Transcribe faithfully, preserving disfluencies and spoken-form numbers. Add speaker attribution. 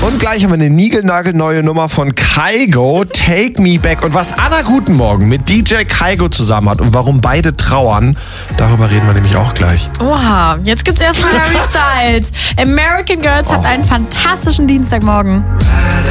Speaker 1: Und gleich haben wir eine niegelnagelneue Nummer von Kygo, Take Me Back. Und was Anna Guten Morgen mit D J Kygo zusammen hat und warum beide trauern, darüber reden wir nämlich auch gleich.
Speaker 2: Oha, jetzt gibt's erstmal Harry Styles. American Girls hat einen fantastischen Dienstagmorgen.